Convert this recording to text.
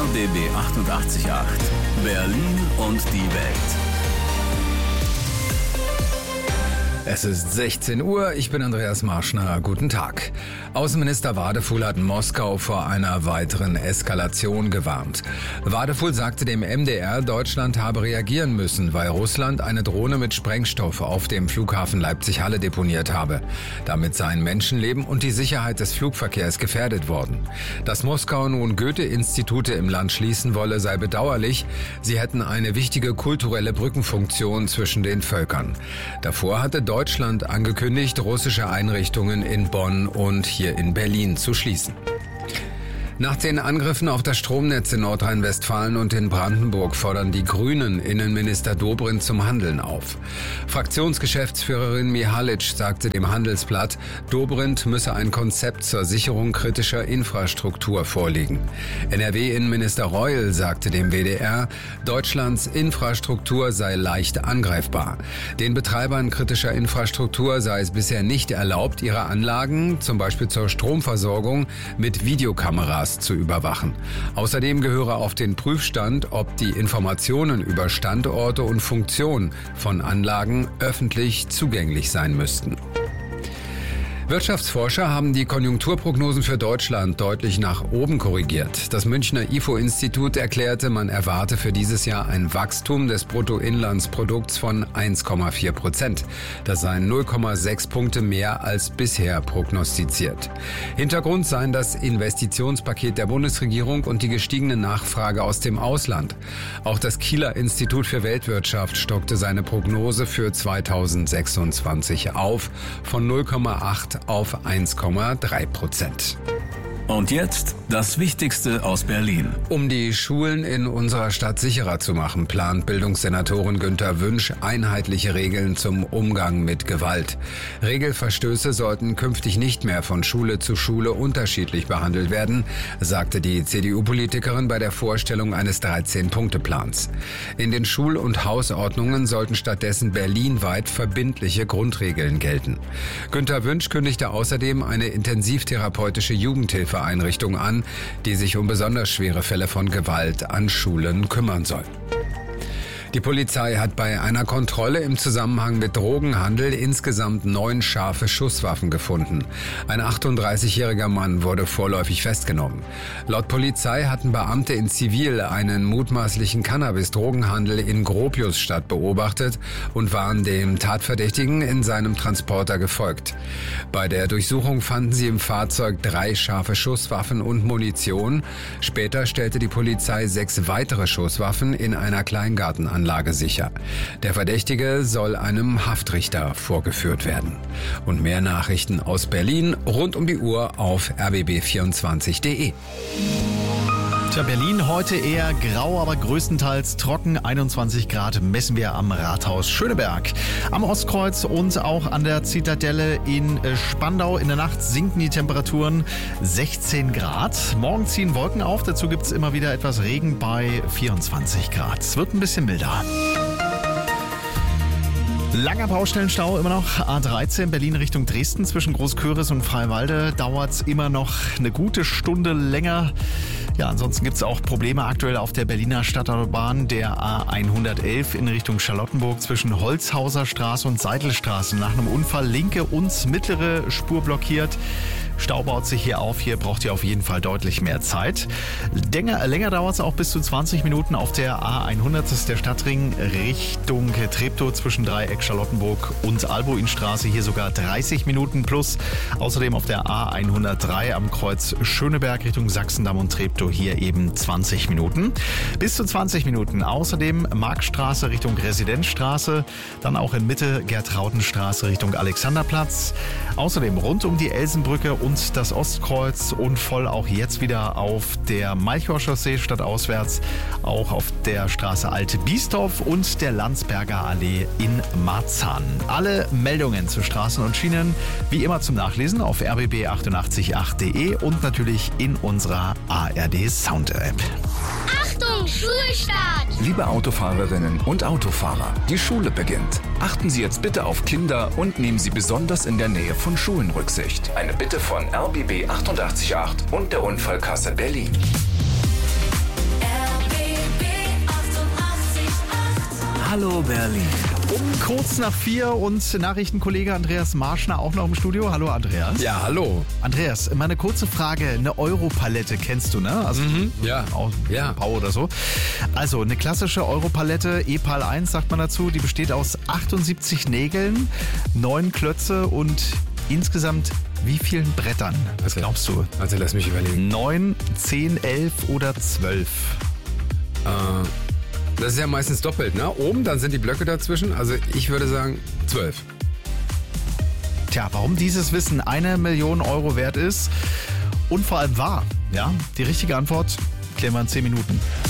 RBB 888. Berlin und die Welt. Es ist 16 Uhr, ich bin Andreas Marschner, guten Tag. Außenminister Wadefuhl hat Moskau vor einer weiteren Eskalation gewarnt. Wadefuhl sagte dem MDR, Deutschland habe reagieren müssen, weil Russland eine Drohne mit Sprengstoff auf dem Flughafen Leipzig-Halle deponiert habe. Damit seien Menschenleben und die Sicherheit des Flugverkehrs gefährdet worden. Dass Moskau nun Goethe-Institute im Land schließen wolle, sei bedauerlich. Sie hätten eine wichtige kulturelle Brückenfunktion zwischen den Völkern. Davor hatte Deutschland angekündigt, russische Einrichtungen in Bonn und hier in Berlin zu schließen. Nach den Angriffen auf das Stromnetz in Nordrhein-Westfalen und in Brandenburg fordern die Grünen Innenminister Dobrindt zum Handeln auf. Fraktionsgeschäftsführerin Mihalic sagte dem Handelsblatt, Dobrindt müsse ein Konzept zur Sicherung kritischer Infrastruktur vorlegen. NRW-Innenminister Reul sagte dem WDR, Deutschlands Infrastruktur sei leicht angreifbar. Den Betreibern kritischer Infrastruktur sei es bisher nicht erlaubt, ihre Anlagen, zum Beispiel zur Stromversorgung, mit Videokameras zu überwachen. Außerdem gehöre auf den Prüfstand, ob die Informationen über Standorte und Funktion von Anlagen öffentlich zugänglich sein müssten. Wirtschaftsforscher haben die Konjunkturprognosen für Deutschland deutlich nach oben korrigiert. Das Münchner IFO-Institut erklärte, man erwarte für dieses Jahr ein Wachstum des Bruttoinlandsprodukts von 1,4%. Das seien 0,6 Punkte mehr als bisher prognostiziert. Hintergrund seien das Investitionspaket der Bundesregierung und die gestiegene Nachfrage aus dem Ausland. Auch das Kieler Institut für Weltwirtschaft stockte seine Prognose für 2026 auf von 0,8 auf 1,3%. Und jetzt das Wichtigste aus Berlin. Um die Schulen in unserer Stadt sicherer zu machen, plant Bildungssenatorin Günther Wünsch einheitliche Regeln zum Umgang mit Gewalt. Regelverstöße sollten künftig nicht mehr von Schule zu Schule unterschiedlich behandelt werden, sagte die CDU-Politikerin bei der Vorstellung eines 13-Punkte-Plans. In den Schul- und Hausordnungen sollten stattdessen berlinweit verbindliche Grundregeln gelten. Günther Wünsch kündigte außerdem eine intensivtherapeutische Jugendhilfeeinrichtung an, die sich um besonders schwere Fälle von Gewalt an Schulen kümmern soll. Die Polizei hat bei einer Kontrolle im Zusammenhang mit Drogenhandel insgesamt 9 scharfe Schusswaffen gefunden. Ein 38-jähriger Mann wurde vorläufig festgenommen. Laut Polizei hatten Beamte in Zivil einen mutmaßlichen Cannabis-Drogenhandel in Gropiusstadt beobachtet und waren dem Tatverdächtigen in seinem Transporter gefolgt. Bei der Durchsuchung fanden sie im Fahrzeug 3 scharfe Schusswaffen und Munition. Später stellte die Polizei 6 weitere Schusswaffen in einer Kleingartenanlage sicher. Der Verdächtige soll einem Haftrichter vorgeführt werden. Und mehr Nachrichten aus Berlin rund um die Uhr auf rbb24.de. Berlin heute eher grau, aber größtenteils trocken. 21 Grad messen wir am Rathaus Schöneberg. Am Ostkreuz und auch an der Zitadelle in Spandau. In der Nacht sinken die Temperaturen 16 Grad. Morgen ziehen Wolken auf. Dazu gibt es immer wieder etwas Regen bei 24 Grad. Es wird ein bisschen milder. Langer Baustellenstau immer noch. A13 Berlin Richtung Dresden zwischen Großköris und Freiwalde dauert es immer noch eine gute Stunde länger. Ja, ansonsten gibt es auch Probleme aktuell auf der Berliner Stadtautobahn, der A111 in Richtung Charlottenburg zwischen Holzhauser Straße und Seidelstraße. Nach einem Unfall linke und mittlere Spur blockiert. Stau baut sich hier auf. Hier braucht ihr auf jeden Fall deutlich mehr Zeit. Länger dauert es auch bis zu 20 Minuten auf der A100. Das ist der Stadtring Richtung Treptow zwischen Dreieck Charlottenburg und Albuinstraße. Hier sogar 30 Minuten plus. Außerdem auf der A103 am Kreuz Schöneberg Richtung Sachsendamm und Treptow hier eben 20 Minuten. Bis zu 20 Minuten. Außerdem Marktstraße Richtung Residenzstraße. Dann auch in Mitte Gertraudenstraße Richtung Alexanderplatz. Außerdem rund um die Elsenbrücke und das Ostkreuz und voll auch jetzt wieder auf der Malchow-Chaussee stadtauswärts, auch auf der Straße Alte Biesdorf und der Landsberger Allee in Marzahn. Alle Meldungen zu Straßen und Schienen wie immer zum Nachlesen auf rbb888.de und natürlich in unserer ARD Sound App. Achtung, Schulstart! Liebe Autofahrerinnen und Autofahrer, die Schule beginnt. Achten Sie jetzt bitte auf Kinder und nehmen Sie besonders in der Nähe von Schulen Rücksicht. Eine Bitte von RBB 888 und der Unfallkasse Berlin. Hallo Berlin. Um kurz nach 4 und Nachrichtenkollege Andreas Marschner auch noch im Studio. Hallo Andreas. Ja, hallo. Andreas, mal eine kurze Frage. Eine Europalette kennst du, ne? Also ja. Auch Ja. Bau oder so. Also eine klassische Europalette, EPAL 1 sagt man dazu, die besteht aus 78 Nägeln, 9 Klötze und insgesamt wie vielen Brettern? Was glaubst du? Also lass mich überlegen. 9, 10, 11 oder 12? Das ist ja meistens doppelt, ne? Oben, dann sind die Blöcke dazwischen. Also ich würde sagen 12. Tja, warum dieses Wissen 1 Million Euro wert ist und vor allem wahr, ja? Die richtige Antwort klären wir in 10 Minuten.